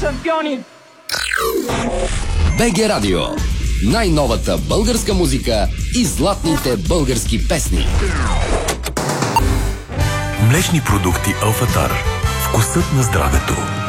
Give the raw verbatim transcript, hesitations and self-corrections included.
шампиони! БГ Радио. Най-новата българска музика и златните български песни. Млечни продукти Алфатар. Вкусът на здравето.